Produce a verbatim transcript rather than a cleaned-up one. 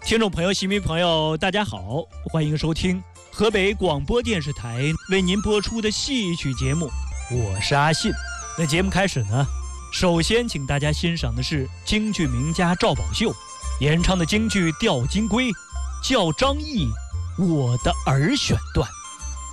听众朋友、戏迷朋友，大家好，欢迎收听河北广播电视台为您播出的戏曲节目，我是阿信。那节目开始呢，首先请大家欣赏的是京剧名家赵宝秀演唱的京剧《吊金龟》，叫张毅《我的儿》选段。